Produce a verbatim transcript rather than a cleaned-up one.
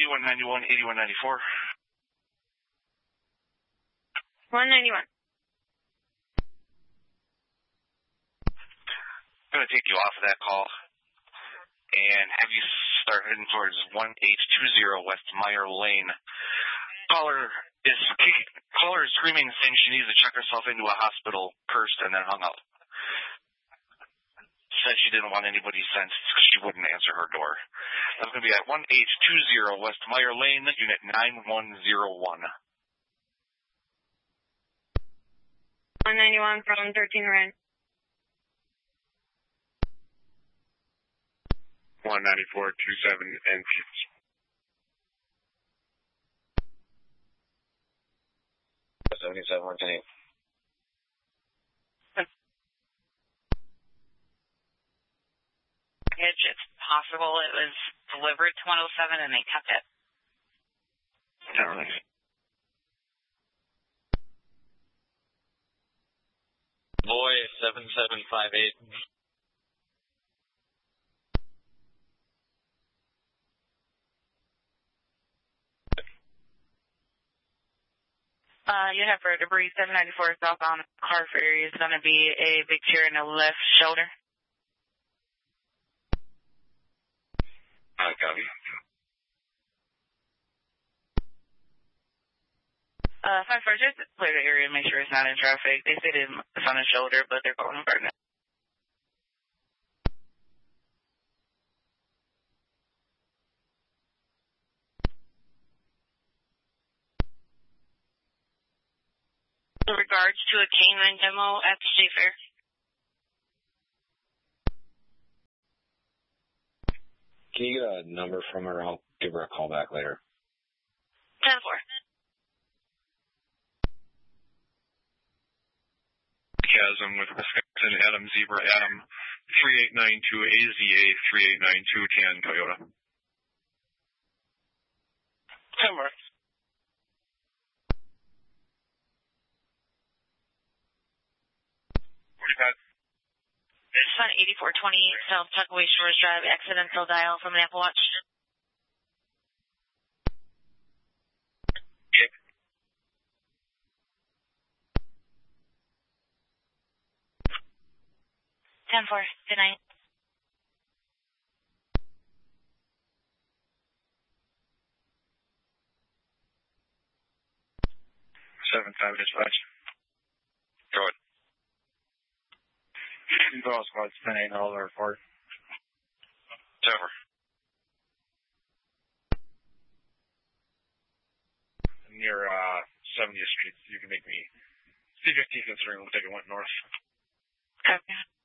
eighty-one ninety-one, eighty-one ninety-four. one ninety-one. I'm going to take you off of that call and have you start heading towards one eight two zero West Meyer Lane. Caller is caller is screaming, saying she needs to check herself into a hospital, cursed, and then hung up. Said she didn't want anybody sent because she wouldn't answer her door. That's going to be at one eight two zero West Meyer Lane, unit nine one zero one. one ninety-one from thirteen Ryan. one ninety-four two seven and Fuse. seventy-seven one ten eight. It's possible it was delivered to one oh seven and they kept it. Alright. Boy, seven seven five eight. Uh, you have for debris seven ninety-four southbound car ferry is going to be a big tear in the left shoulder. Uh, copy. Uh, five four, just clear the area and make sure it's not in traffic. They said it's on the shoulder, but they're calling right now. In regards to a Cayman demo at the State Fair. Can you get a number from her? I'll give her a call back later. ten four. Chasm with Wisconsin, Adam Zebra, Adam, three eight nine two A Z A, three eight nine two ten Toyota. ten more. This is on eighty-four twenty-eight South Tuckaway Shores Drive, accidental dial from an Apple Watch. Yep. ten four, good night. seven five dispatch. Go ahead. Control squad, ten eight, all our report. Over. Near uh, seventieth Street, you can make me C fifteen considering it looks like it went north. Okay.